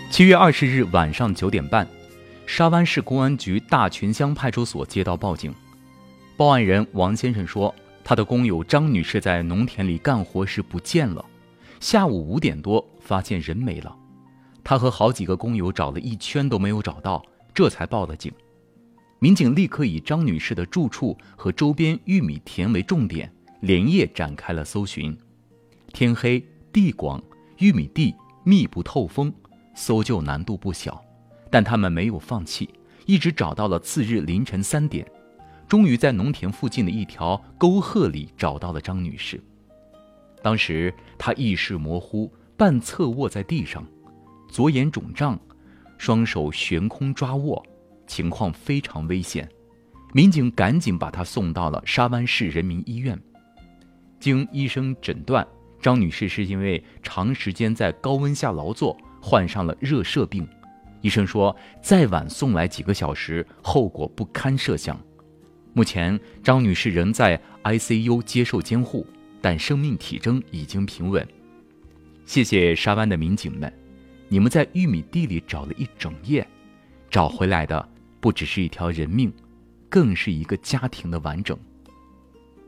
7月20日晚上9点半，沙湾市公安局大群乡派出所接到报警。报案人王先生说，他的工友张女士在农田里干活时不见了，下午5点多发现人没了。他和好几个工友找了一圈都没有找到，这才报了警。民警立刻以张女士的住处和周边玉米田为重点，连夜展开了搜寻。天黑地广，玉米地密不透风，搜救难度不小，但他们没有放弃，一直找到了次日凌晨3点，终于在农田附近的一条沟壑里找到了张女士。当时她意识模糊，半侧卧在地上，左眼肿胀，双手悬空抓握，情况非常危险。民警赶紧把她送到了沙湾市人民医院。经医生诊断，张女士是因为长时间在高温下劳作，患上了热射病。医生说，再晚送来几个小时，后果不堪设想。目前，张女士仍在 ICU 接受监护，但生命体征已经平稳。谢谢沙湾的民警们，你们在玉米地里找了一整夜，找回来的不只是一条人命，更是一个家庭的完整。